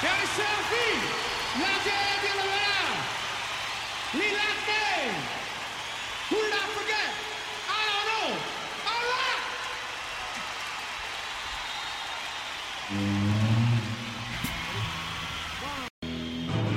E ai selfie, la gente lo verá. Relax, who did I forget? I don't know. All right.